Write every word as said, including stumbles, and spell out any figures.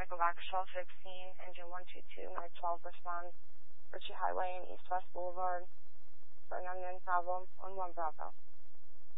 Echo Vauxhall sixteen, engine one two two, nine twelve, respond. Ritchie Highway and East West Boulevard for an unknown problem on one Bravo.